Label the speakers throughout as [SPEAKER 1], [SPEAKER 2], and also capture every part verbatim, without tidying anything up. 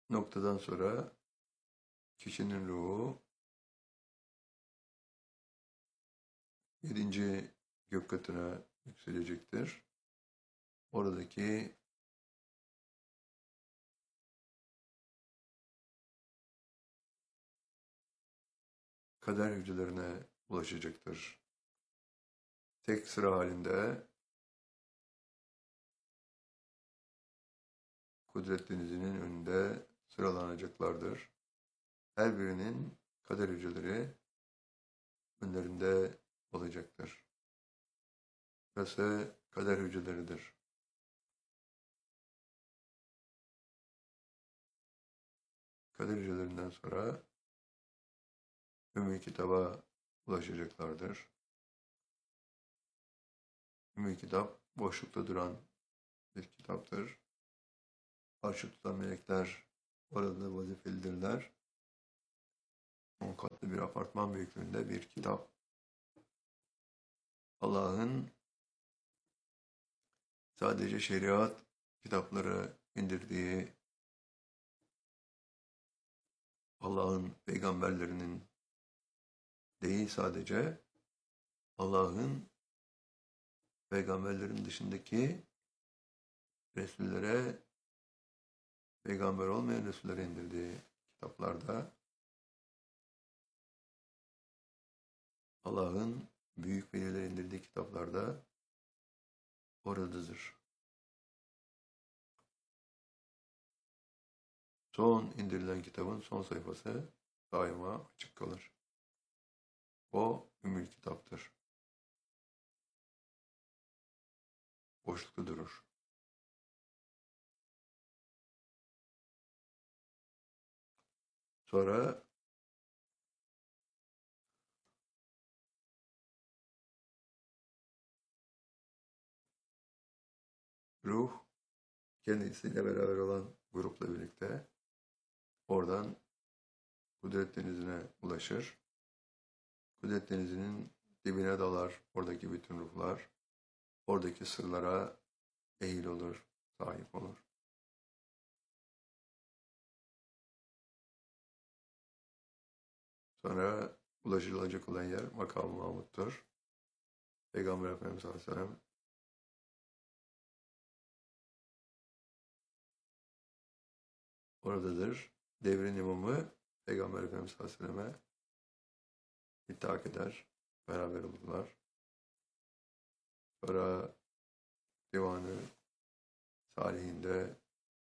[SPEAKER 1] noktadan sonra kişinin ruhu yedinci gök katına yükselecektir. Oradaki kader hücrelerine ulaşacaktır. Tek sıra halinde kudret denizinin önünde sıralanacaklardır. Her birinin kader hücreleri önlerinde olacaktır. Burası kader hücreleridir. Kader hücrelerinden sonra Ümmü Kitap'a ulaşacaklardır. Ümmü Kitap boşlukta duran bir kitaptır. Arşı tutan melekler orada vazifelidirler. On katlı bir apartman büyüklüğünde bir kitap. Allah'ın sadece şeriat kitapları indirdiği, Allah'ın peygamberlerinin değil sadece Allah'ın peygamberlerin dışındaki Resullere, peygamber olmayan Resullere indirdiği kitaplarda Allah'ın büyük velilere indirdiği kitaplarda oradadır. Son indirilen kitabın son sayfası daima açık kalır. O Ümmül Kitap'tır. Boşlukta durur. Sonra ruh kendisiyle beraber olan grupla birlikte oradan Kudret Denizi'ne ulaşır. Kudret Denizi'nin dibine dalar oradaki bütün ruhlar. Oradaki sırlara ehil olur, sahip olur. Sonra ulaşılacak olan yer Makam-ı Mahmud'dur. Peygamber Efendimiz sallallahu aleyhi ve sellem oradadır. Devrin imamı Peygamber Efendimiz sallallahu aleyhi ve selleme iltihak eder. Beraber olurlar. Sonra Divanı Salihinde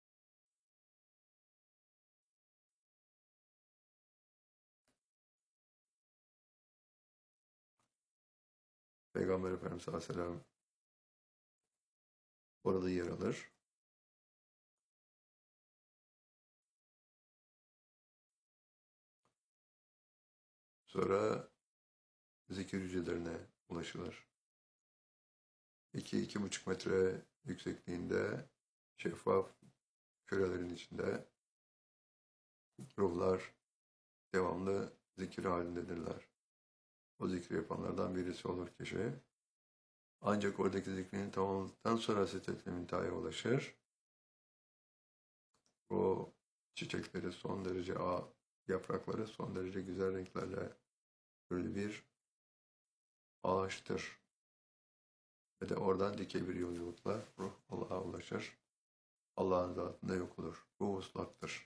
[SPEAKER 1] Peygamber Efendimiz sallallahu aleyhi ve sellem orada yer alır. Sonra zikir hücrelerine ulaşılır. iki iki buçuk metre yüksekliğinde şeffaf kürelerin içinde ruhlar devamlı zikir halindedirler. O zikri yapanlardan birisi olur kişi. Ancak oradaki zikrini tamamladıktan sonra Sidret-i Münteha'ya ulaşır. O çiçekleri son derece ağ, yaprakları son derece güzel renklerle böyle bir ağaçtır. Ve de oradan dikey bir yolculukla ruh Allah'a ulaşır. Allah'ın zatında yok olur. Bu vuslattır.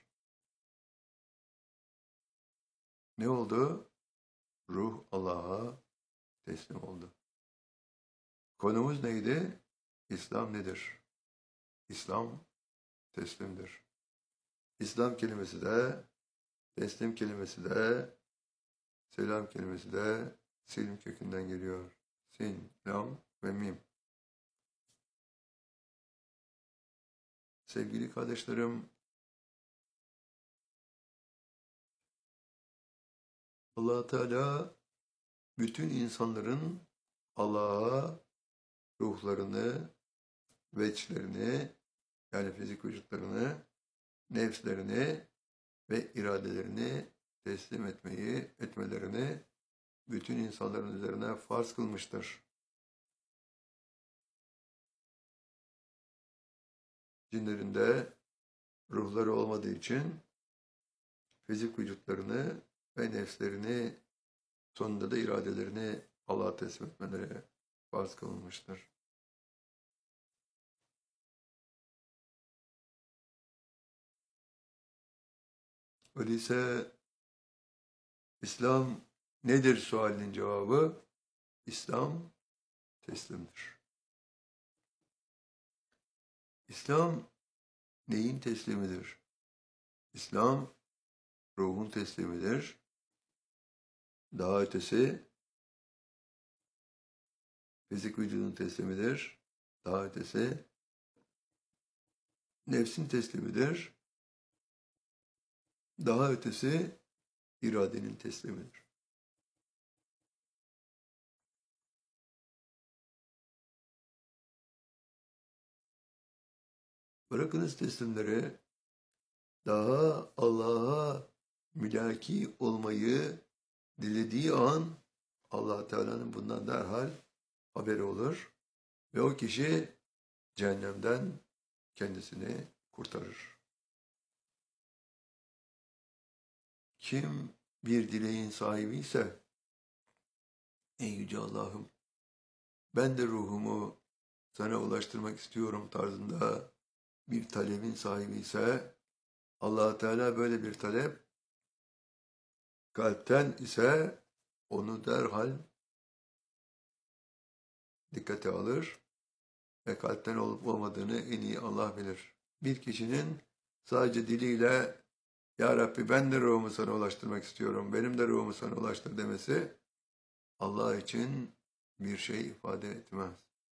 [SPEAKER 1] Ne oldu? Ruh Allah'a teslim oldu. Konumuz neydi? İslam nedir? İslam teslimdir. İslam kelimesi de, teslim kelimesi de, selam kelimesi de silm kökünden geliyor. Sin, lam ve mim. Sevgili kardeşlerim, Allah Teala bütün insanların Allah'a ruhlarını, veçlerini, yani fizik vücutlarını, nefslerini ve iradelerini teslim etmeyi, etmelerini bütün insanların üzerine farz kılmıştır. Cinlerin de ruhları olmadığı için fizik vücutlarını ve nefslerini, sonunda da iradelerini Allah'a teslim etmeleri farz kılınmıştır. Öyleyse İslam nedir sualinin cevabı? İslam teslimdir. İslam neyin teslimidir? İslam ruhun teslimidir. Daha ötesi fizik vücudun teslimidir. Daha ötesi nefsin teslimidir. Daha ötesi iradenin teslimidir. Bırakınız teslimleri, daha Allah'a mülaki olmayı dilediği an Allah Teala'nın bundan derhal haberi olur ve o kişi cehennemden kendisini kurtarır. Kim bir dileğin sahibi ise, ey yüce Allah'ım, ben de ruhumu sana ulaştırmak istiyorum tarzında bir talebin sahibi ise, Allah Teala böyle bir talep kalpten ise onu derhal dikkate alır ve kalpten olup olmadığını en iyi Allah bilir. Bir kişinin sadece diliyle Ya Rabbi ben de ruhumu sana ulaştırmak istiyorum, benim de ruhumu sana ulaştır demesi Allah için bir şey ifade etmez.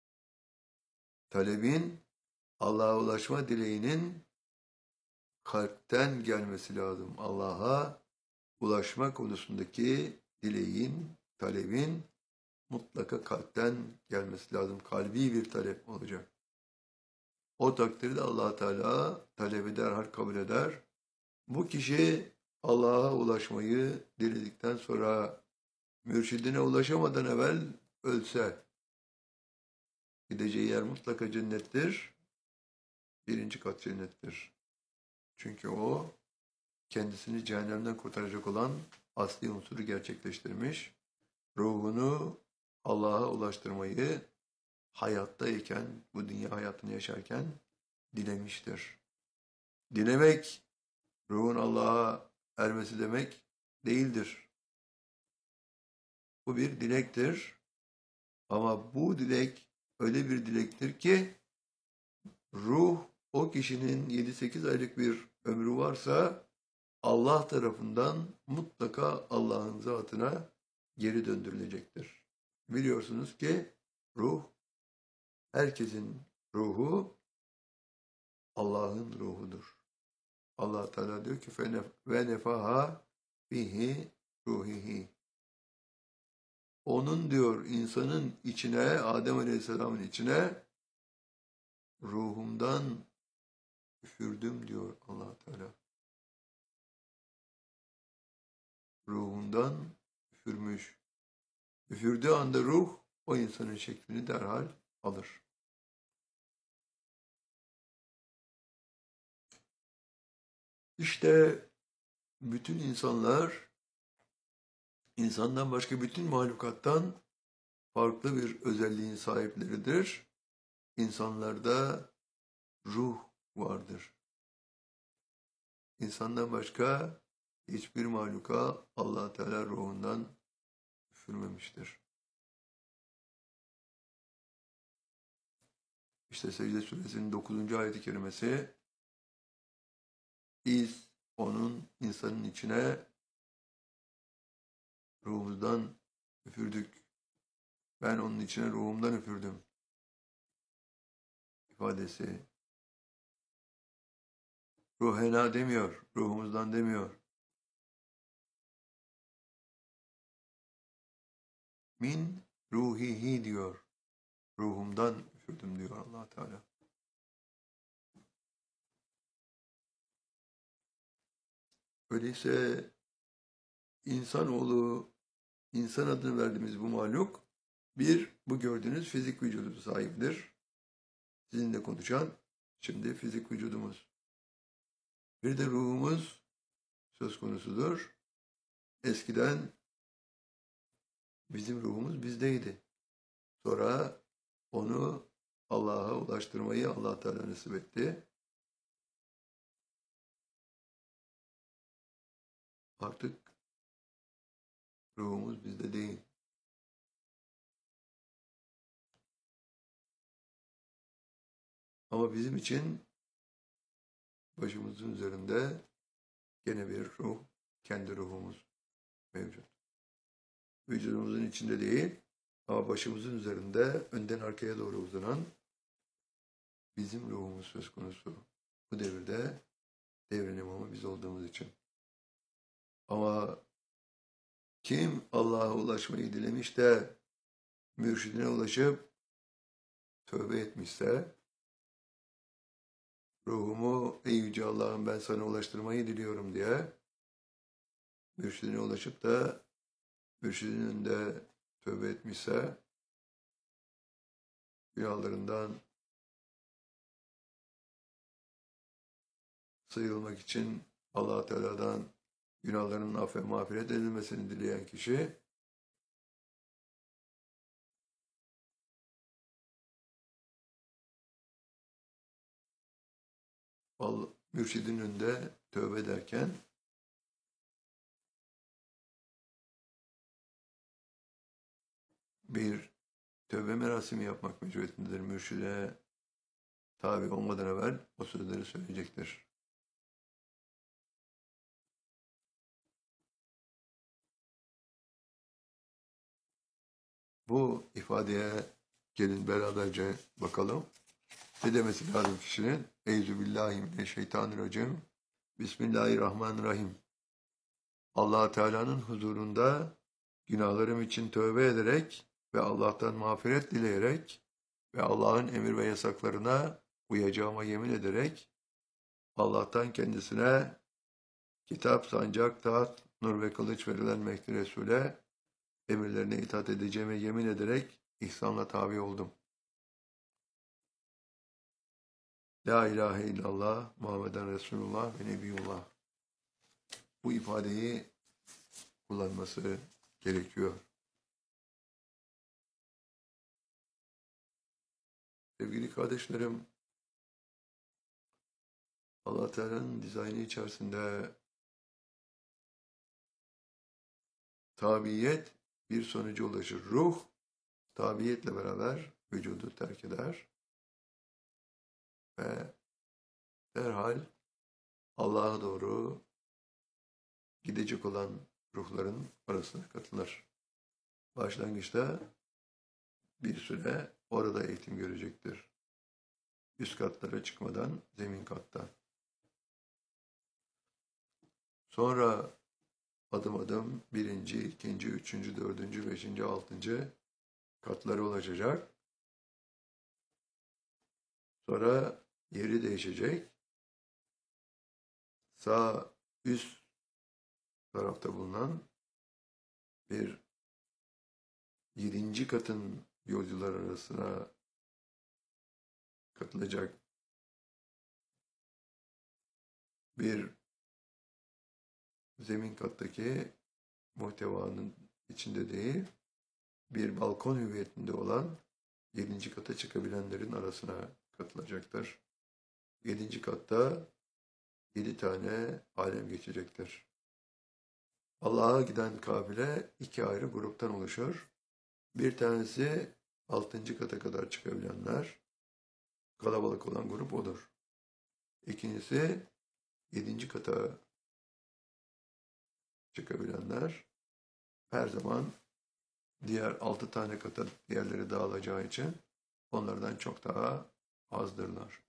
[SPEAKER 1] Talebin, Allah'a ulaşma dileğinin kalpten gelmesi lazım. Allah'a ulaşma konusundaki dileğin, talebin mutlaka kalpten gelmesi lazım. Kalbi bir talep olacak. O takdirde Allah Teala talebi derhal kabul eder. Bu kişi Allah'a ulaşmayı diledikten sonra mürşidine ulaşamadan evvel ölse gideceği yer mutlaka cennettir. Birinci kat cennettir. Çünkü o kendisini cehennemden kurtaracak olan asli unsuru gerçekleştirmiş. Ruhunu Allah'a ulaştırmayı hayattayken, bu dünya hayatını yaşarken dilemiştir. Dilemek, ruhun Allah'a ermesi demek değildir. Bu bir dilektir. Ama bu dilek öyle bir dilektir ki ruh o kişinin yedi sekiz aylık bir ömrü varsa Allah tarafından mutlaka Allah'ın zatına geri döndürülecektir. Biliyorsunuz ki ruh, herkesin ruhu Allah'ın ruhudur. Allah Teala diyor ki ve nefaha fihi ruhihi. Onun diyor insanın içine, Adem Aleyhisselam'ın içine ruhumdan üfürdüm diyor Allah Teala. Ruhundan üfürmüş. Üfürdüğü anda ruh o insanın şeklini derhal alır. İşte bütün insanlar, insandan başka bütün mahlukattan farklı bir özelliğin sahipleridir. İnsanlarda ruh vardır. İnsandan başka hiçbir mahluka Allah Teala ruhundan üfürmemiştir. İşte Secde Suresinin dokuzuncu ayet-i kerimesi, biz onun insanın içine ruhumuzdan üfürdük. Ben onun içine ruhumdan üfürdüm ifadesi. Ruhena demiyor, ruhumuzdan demiyor. Min ruhihi diyor. Ruhumdan üfürdüm diyor Allah Teala. Öyleyse insanoğlu, insan adını verdiğimiz bu mahluk, bir, bu gördüğünüz fizik vücudu sahibidir. Sizinle konuşan şimdi fizik vücudumuz. Bir de ruhumuz söz konusudur. Eskiden bizim ruhumuz bizdeydi. Sonra onu Allah'a ulaştırmayı Allah Teala nasip etti. Artık ruhumuz bizde değil. Ama bizim için başımızın üzerinde gene bir ruh, kendi ruhumuz mevcut. Vücudumuzun içinde değil ama başımızın üzerinde önden arkaya doğru uzanan bizim ruhumuz söz konusu. Bu devirde devrin imamı biz olduğumuz için. Ama kim Allah'a ulaşmayı dilemiş de mürşidine ulaşıp tövbe etmişse, ruhumu ey yüce Allah'ım ben sana ulaştırmayı diliyorum diye mürşidine ulaşıp da mürşidinin önünde tövbe etmişse, günahlarından sıyrılmak için Allah Teala'dan günahlarının af ve mağfiret edilmesini dileyen kişi Allah, mürşidin önünde tövbe ederken bir tövbe merasimi yapmak mecburiyetindedir. Mürşide tabi olmadan evvel o sözleri söyleyecektir. Bu ifadeye gelin beraberce bakalım. Ne demesi lazım kişinin? Euzubillahimineşşeytanirracim. Bismillahirrahmanirrahim. Allah Teala'nın huzurunda günahlarım için tövbe ederek ve Allah'tan mağfiret dileyerek ve Allah'ın emir ve yasaklarına uyacağıma yemin ederek Allah'tan kendisine kitap, sancak, taht, nur ve kılıç verilen Mehdi Resul'e emirlerine itaat edeceğime yemin ederek ihsanla tabi oldum. La ilahe illallah Muhammeden Resulullah ve Nebiyullah. Bu ifadeyi kullanması gerekiyor. Sevgili kardeşlerim, Allah Teala'nın dizaynı içerisinde tabiyet bir sonuca ulaşır. Ruh, tabiyetle beraber vücudu terk eder ve derhal Allah'a doğru gidecek olan ruhların arasına katılır. Başlangıçta bir süre orada eğitim görecektir. Üst katlara çıkmadan zemin katta. Sonra adım adım birinci, ikinci, üçüncü, dördüncü, beşinci, altıncı katlara ulaşacak. Sonra yeri değişecek. Sağ üst tarafta bulunan bir yedinci katın yolcular arasına katılacak bir zemin kattaki muhtevanın içinde değil, bir balkon hüviyetinde olan yedinci kata çıkabilenlerin arasına katılacaktır. Yedinci katta yedi tane alem geçecektir. Allah'a giden kafile iki ayrı gruptan oluşur. Bir tanesi altıncı kata kadar çıkabilenler, kalabalık olan grup odur. İkincisi yedinci kata çıkabilenler, her zaman diğer altı tane kata diğerleri dağılacağı için onlardan çok daha azdırlar.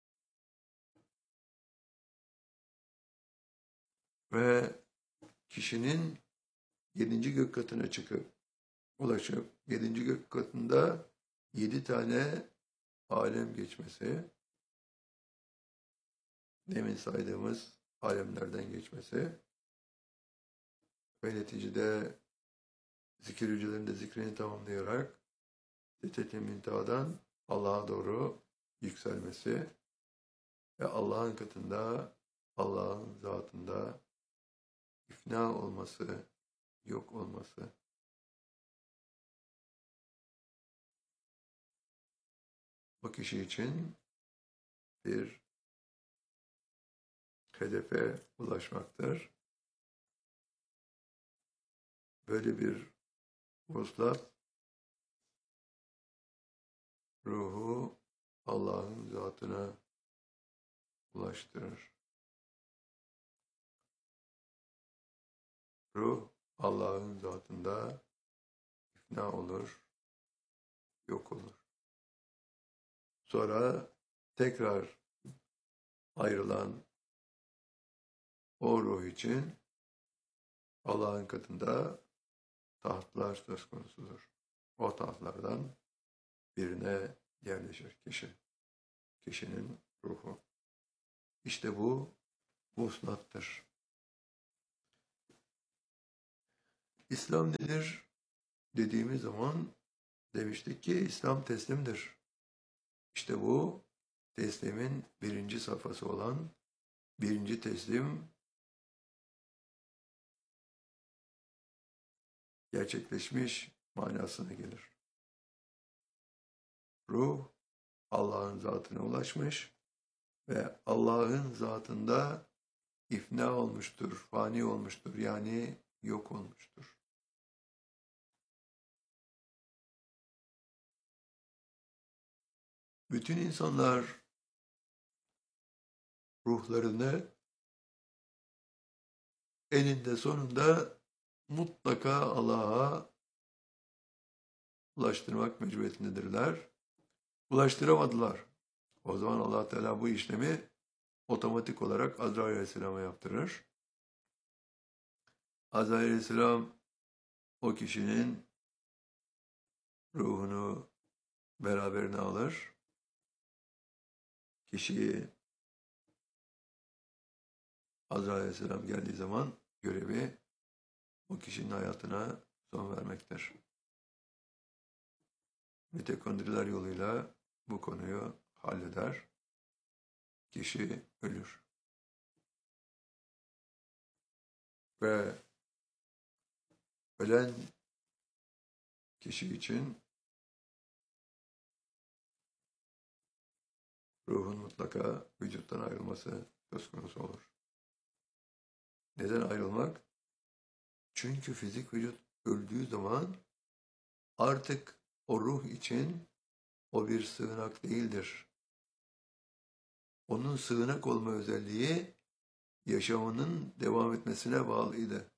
[SPEAKER 1] Ve kişinin yedinci gök katına çıkıp ulaşıp yedinci gök katında yedi tane alem geçmesi, demin saydığımız alemlerden geçmesi ve neticede zikir hücrelerinde zikrini tamamlayarak Sidret-i Münteha'dan Allah'a doğru yükselmesi ve Allah'ın katında, Allah'ın zatında ifna olması, yok olması. O kişi için bir hedefe ulaşmaktır. Böyle bir vuslat ruhu Allah'ın zatına ulaştırır. Ruh Allah'ın zatında ifna olur, yok olur. Sonra tekrar ayrılan o ruh için Allah'ın katında tahtlar söz konusudur. O tahtlardan birine yerleşir kişi. Kişinin ruhu. İşte bu vuslattır. İslam nedir dediğimiz zaman demiştik ki İslam teslimdir. İşte bu teslimin birinci safhası olan birinci teslim gerçekleşmiş manasına gelir. Ruh Allah'ın zatına ulaşmış ve Allah'ın zatında ifna olmuştur, fani olmuştur, yani yok olmuştur. Bütün insanlar ruhlarını eninde sonunda mutlaka Allah'a ulaştırmak mecburiyetindedirler. Ulaştıramadılar. O zaman Allah Teala bu işlemi otomatik olarak Azrail Aleyhisselam'a yaptırır. Azrail Aleyhisselam o kişinin ruhunu beraberine alır. Kişiyi Azrail Aleyhisselam geldiği zaman görevi o kişinin hayatına son vermektir. Mitokondriler yoluyla bu konuyu halleder. Kişi ölür. Ve ölen kişi için ruhun mutlaka vücuttan ayrılması söz konusu olur. Neden ayrılmak? Çünkü fizik vücut öldüğü zaman artık o ruh için o bir sığınak değildir. Onun sığınak olma özelliği yaşamının devam etmesine bağlıydı.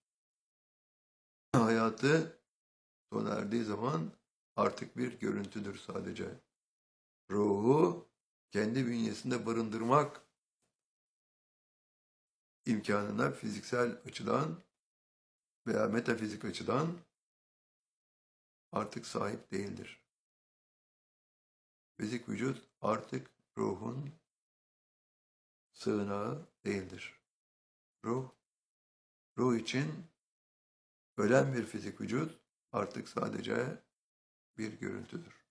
[SPEAKER 1] Hayatı sona erdiği zaman artık bir görüntüdür sadece. Ruhu kendi bünyesinde barındırmak imkanına fiziksel açıdan veya metafizik açıdan artık sahip değildir. Fizik vücut artık ruhun sığınağı değildir. Ruh, ruh için ölen bir fizik vücut artık sadece bir görüntüdür.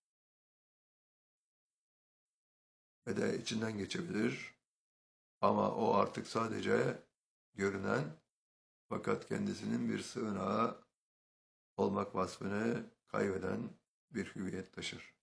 [SPEAKER 1] Ve de içinden geçebilir ama o artık sadece görünen fakat kendisinin bir sığınağı olmak vasfını kaybeden bir hüviyet taşır.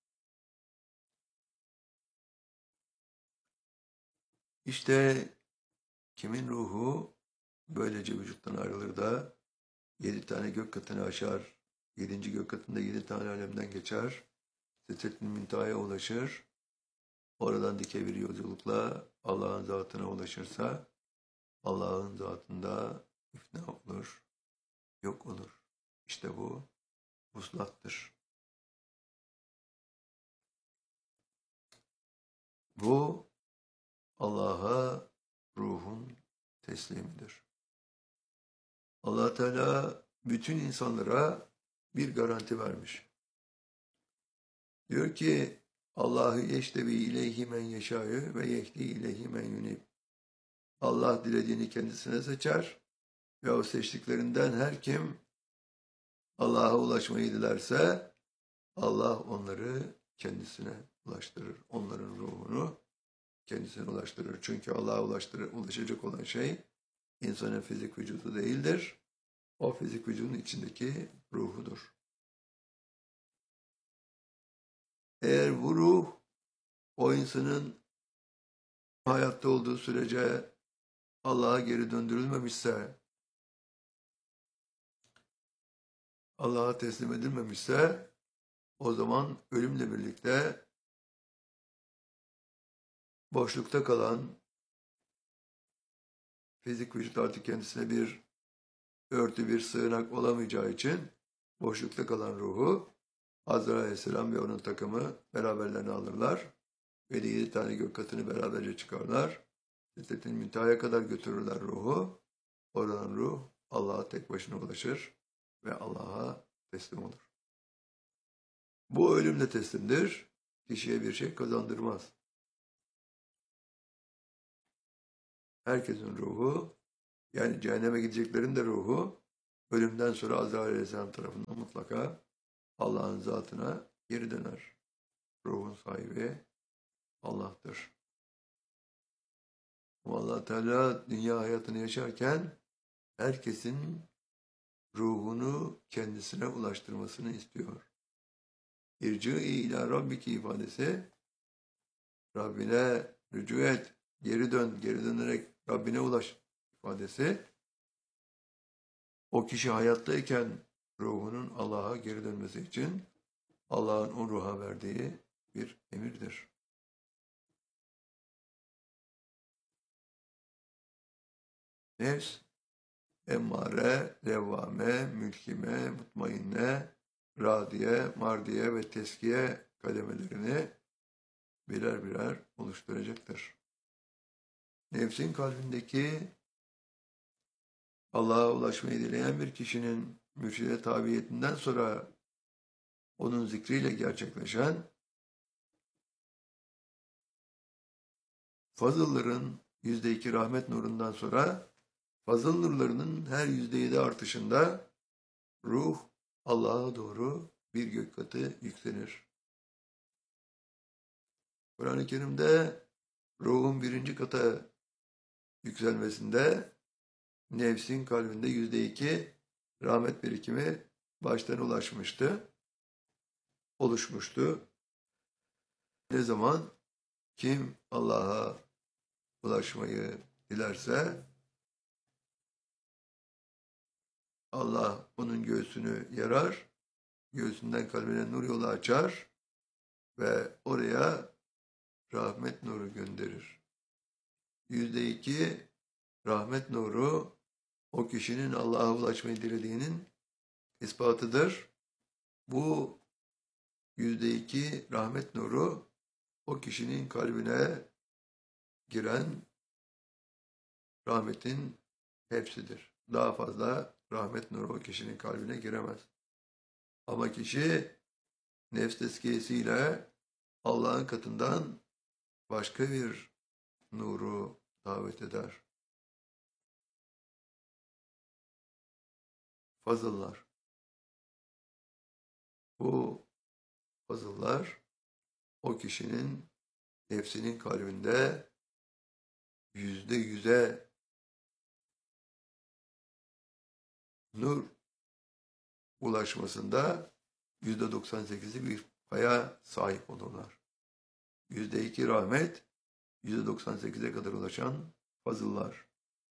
[SPEAKER 1] İşte kimin ruhu böylece vücuttan ayrılır da yedi tane gök katını aşar, yedinci gök katında yedi tane alemden geçer, Sidret-i Münteha'ya ulaşır, oradan dike bir yolculukla Allah'ın zatına ulaşırsa, Allah'ın zatında ifna olur, yok olur. İşte bu vuslattır. Bu Allah'a ruhun teslimidir. Allah Teala bütün insanlara bir garanti vermiş. Diyor ki Allahu yeştevi ileyhi men yeşâ'ü ve yehdi ileyhi men yunib. Allah dilediğini kendisine seçer ve o seçtiklerinden her kim Allah'a ulaşmayı dilerse Allah onları kendisine ulaştırır. Onların ruhunu kendisine ulaştırır. Çünkü Allah'a ulaştırır, ulaşacak olan şey insanın fizik vücudu değildir. o fizik vücudun içindeki ruhudur. Eğer bu ruh o insanın hayatta olduğu sürece Allah'a geri döndürülmemişse, Allah'a teslim edilmemişse, o zaman ölümle birlikte boşlukta kalan fizik vücut artık kendisine bir örtü, bir sığınak olamayacağı için boşlukta kalan ruhu Azrail Aleyhisselam ve onun takımı beraberlerine alırlar ve yedi tane gök katını beraberce çıkarlar. Sidretil Münteha'ya kadar götürürler ruhu. Oradan ruh Allah'a tek başına ulaşır ve Allah'a teslim olur. Bu ölümle teslimdir. Kişiye bir şey kazandırmaz. Herkesin ruhu, yani cehenneme gideceklerin de ruhu, ölümden sonra Azrail Aleyhisselam tarafından mutlaka Allah'ın zatına geri döner. Ruhun sahibi Allah'tır. Allah Teala dünya hayatını yaşarken herkesin ruhunu kendisine ulaştırmasını istiyor. İrci ila rabbiki ifadesi, Rabbine rücu et, geri dön, geri dönerek Rabbine ulaş ifadesi, o kişi hayattayken ruhunun Allah'a geri dönmesi için Allah'ın o ruha verdiği bir emirdir. Nefs, emmare, levvame, mülkime, mutmainne, radiye, mardiye ve teskiye kademelerini birer birer oluşturacaktır. Nefsin kalbindeki Allah'a ulaşmayı dileyen bir kişinin mürşide tabiyetinden sonra onun zikriyle gerçekleşen fazılların yüzde iki rahmet nurundan sonra fazıl nurlarının her yüzde yedi artışında ruh Allah'a doğru bir gök katı yükselir. Kur'an-ı Kerim'de ruhun birinci kata yükselmesinde nefsin kalbinde yüzde iki rahmet birikimi baştan ulaşmıştı, oluşmuştu. Ne zaman kim Allah'a ulaşmayı dilerse Allah onun göğsünü yarar, göğsünden kalbine nur yolu açar ve oraya rahmet nuru gönderir. Yüzde iki rahmet nuru o kişinin Allah'a ulaşmayı dilediğinin ispatıdır. Bu yüzde iki rahmet nuru o kişinin kalbine giren rahmetin hepsidir. Daha fazla rahmet nuru o kişinin kalbine giremez. Ama kişi nefs tezkiyesiyle Allah'ın katından başka bir nuru davet eder. Fazıllar. Bu fazıllar o kişinin nefsinin kalbinde yüzde yüze nur ulaşmasında yüzde doksan sekizi bir paya sahip olurlar. Yüzde iki rahmet, yüzde doksan sekize kadar ulaşan fazıllar.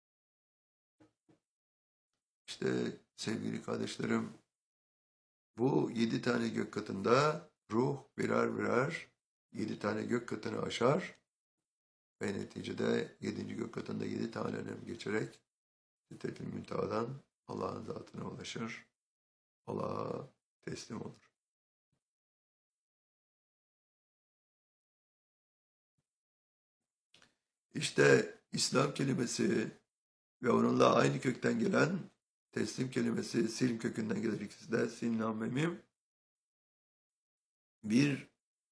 [SPEAKER 1] İşte sevgili kardeşlerim, bu yedi tane gök katında ruh birer birer yedi tane gök katını aşar ve neticede yedinci gök katında yedi tane alem geçerek Sidretil Münteha'dan Allah'ın zatına ulaşır, Allah'a teslim olur. İşte İslam kelimesi ve onunla aynı kökten gelen teslim kelimesi, silm kökünden gelir ikisi de, sin, lam ve mim, bir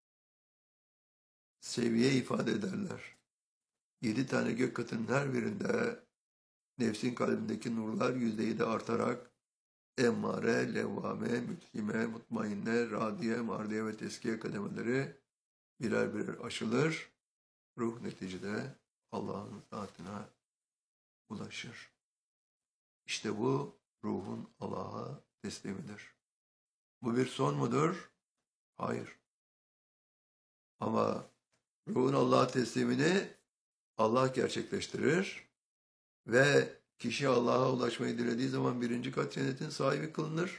[SPEAKER 1] seviye ifade ederler. Yedi tane gök katının her birinde nefsin kalbindeki nurlar yüzde yedi artarak emmare, levvame, mülkime, mutmainne, radiye, mardiye ve teskiye kademeleri birer birer aşılır. Ruh neticede Allah'ın zatına ulaşır. İşte bu ruhun Allah'a teslimidir. Bu bir son mudur? Hayır. Ama ruhun Allah'a teslimini Allah gerçekleştirir ve kişi Allah'a ulaşmayı dilediği zaman birinci kat cennetin sahibi kılınır.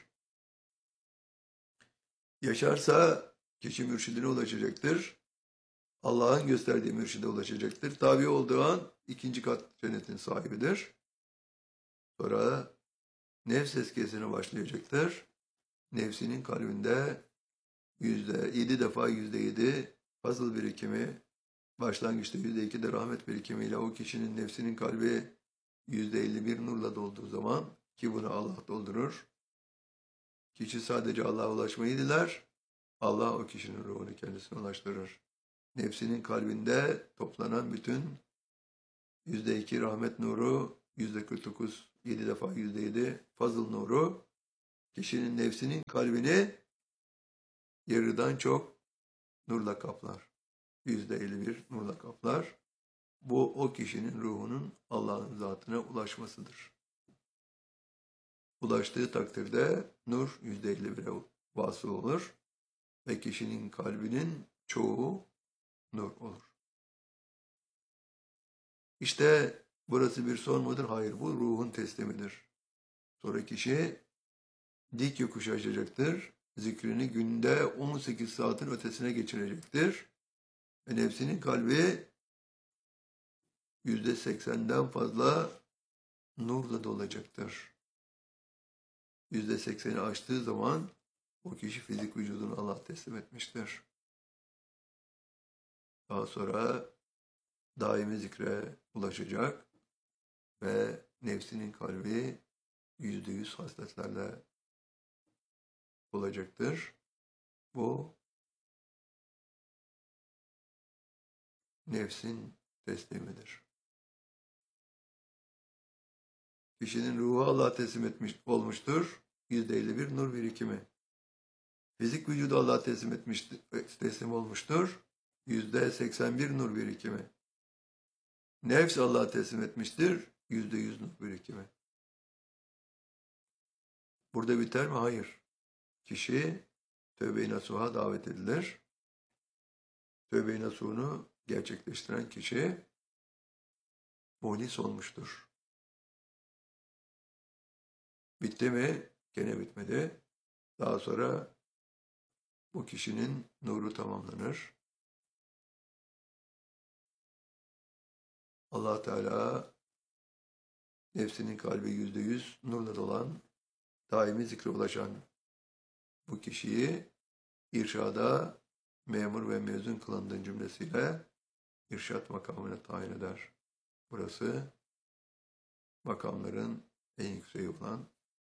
[SPEAKER 1] Yaşarsa kişi mürşidine ulaşacaktır. Allah'ın gösterdiği mürşide ulaşacaktır. Tabi olduğu an ikinci kat cennetin sahibidir. Sonra nefs eskiyesine başlayacaktır. Nefsinin kalbinde yüzde yedi defa yüzde yedi fazıl birikimi, başlangıçta yüzde iki de rahmet birikimiyle o kişinin nefsinin kalbi yüzde elli bir nurla dolduğu zaman, ki bunu Allah doldurur. Kişi sadece Allah'a ulaşmayı diler. Allah o kişinin ruhunu kendisine ulaştırır. Nefsinin kalbinde toplanan bütün yüzde iki rahmet nuru, yüzde kırk dokuz, yedi defa yüzde yedi fazıl nuru, kişinin nefsinin kalbini yarıdan çok nurla kaplar. Yüzde elli bir nurla kaplar. Bu o kişinin ruhunun Allah'ın zatına ulaşmasıdır. Ulaştığı takdirde nur yüzde elli bire vasıl olur ve kişinin kalbinin çoğu nur olur. İşte burası bir son mudur? Hayır, bu ruhun teslimidir. Sonra kişi dik yokuş açacaktır. Zikrini günde on sekiz saatin ötesine geçirecektir. Ve nefsinin kalbi yüzde seksenden fazla nurla dolacaktır. Yüzde sekseni aştığı zaman o kişi fizik vücudunu Allah'a teslim etmiştir. Daha sonra daimi zikre ulaşacak ve nefsinin kalbi yüzde yüz hasletlerle olacaktır. Bu nefsin teslimidir. Kişinin ruhu Allah'a teslim etmiş olmuştur. yüzde elli bir nur birikimi. Fizik vücudu Allah'a teslim etmiştir, teslim olmuştur. yüzde seksen bir nur birikimi. Nefs Allah'a teslim etmiştir. yüzde yüz nur birikimi. Burada biter mi? Hayır. Kişi tövbe-i nasuha davet edilir. Tövbe-i nasuhunu gerçekleştiren kişi muhlis olmuştur. Bitti mi? Gene bitmedi. Daha sonra bu kişinin nuru tamamlanır. Allah Teala nefsinin kalbi yüzde yüz nurla dolan, daimi zikre ulaşan bu kişiyi irşada memur ve mezun kılındığın cümlesiyle irşat makamına tayin eder. Burası makamların en yükseği olan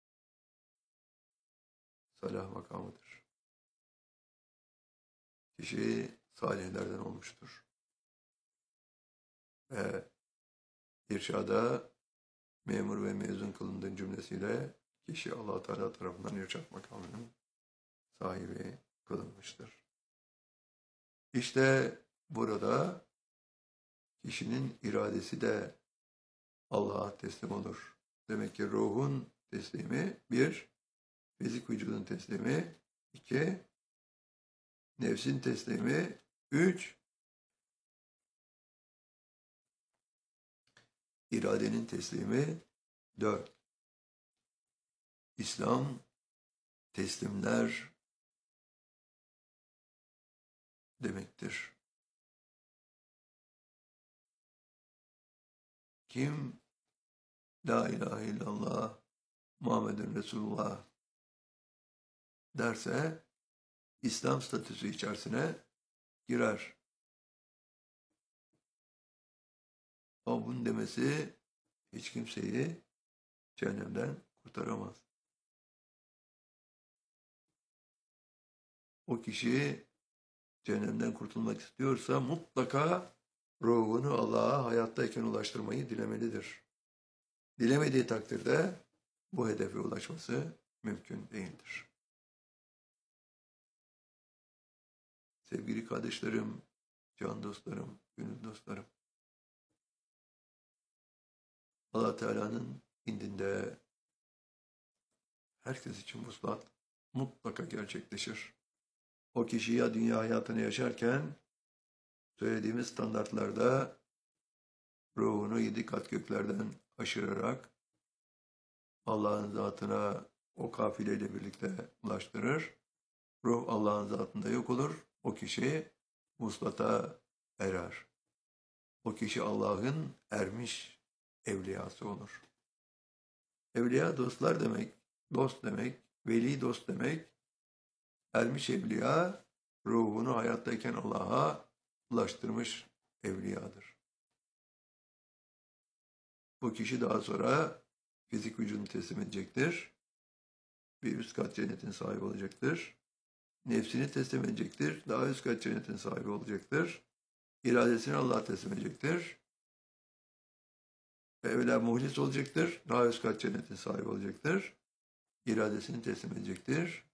[SPEAKER 1] salah makamıdır. Kişi salihlerden olmuştur. Ve irşada memur ve mezun kılındığın cümlesiyle kişi Allah Teala tarafından irşat makamının sahibi kılınmıştır. İşte burada kişinin iradesi de Allah'a teslim olur. Demek ki ruhun teslimi bir, fizik vücudun teslimi iki, nefsin teslimi üç, iradenin teslimi dört. İslam teslimler demektir. Kim La ilahe illallah Muhammedun Resulullah derse İslam statüsü içerisine girer. Ama bunun demesi hiç kimseyi cehennemden kurtaramaz. O kişi cehennemden kurtulmak istiyorsa mutlaka ruhunu Allah'a hayattayken ulaştırmayı dilemelidir. Dilemediği takdirde bu hedefe ulaşması mümkün değildir. Sevgili kardeşlerim, can dostlarım, gönül dostlarım, Allah Teala'nın indinde herkes için vuslat mutlaka gerçekleşir. O kişi ya dünya hayatını yaşarken söylediğimiz standartlarda ruhunu yedi kat göklerden aşırarak Allah'ın zatına o kafileyle birlikte ulaştırır. Ruh Allah'ın zatında yok olur. O kişi vuslata erer. O kişi Allah'ın ermiş evliyası olur. Evliya dostlar demek, dost demek, veli dost demek. Ermiş evliya ruhunu hayattayken Allah'a ulaştırmış evliyadır. Bu kişi daha sonra fizik vücudunu teslim edecektir. Bir üst kat cennetin sahibi olacaktır. Nefsini teslim edecektir. Daha üst kat cennetin sahibi olacaktır. İradesini Allah'a teslim edecektir. Ve evvela muhlis olacaktır. Daha üst kat cennetin sahibi olacaktır. İradesini teslim edecektir.